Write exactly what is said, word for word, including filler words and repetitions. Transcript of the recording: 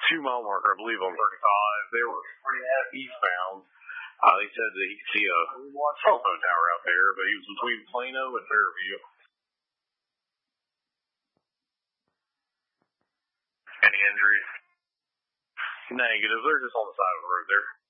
two mile marker, I believe, on thirty-five. They were three and a half eastbound. Uh, they said that he could see a telephone tower out there, but he was between Plano and Fairview. Any injuries? Negative. They're just on the side of the road there.